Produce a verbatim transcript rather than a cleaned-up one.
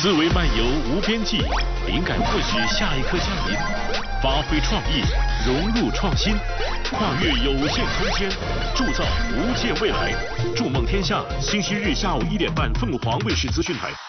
思维漫游无边际，灵感或许下一刻降临。发挥创意，融入创新，跨越有限空间，铸造无界未来。筑梦天下，星期日下午一点半，凤凰卫视资讯台。